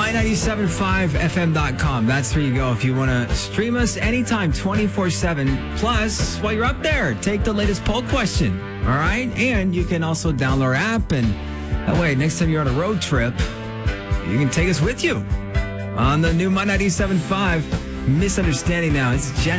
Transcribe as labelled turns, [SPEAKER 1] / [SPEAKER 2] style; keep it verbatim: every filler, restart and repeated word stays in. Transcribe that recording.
[SPEAKER 1] my nine seven five F M dot com. That's where you go if you want to stream us anytime, twenty-four seven. Plus, while you're up there, take the latest poll question. All right? And you can also download our app. And that way, next time you're on a road trip, you can take us with you on the new My ninety-seven point five Misunderstanding Now. It's Jen.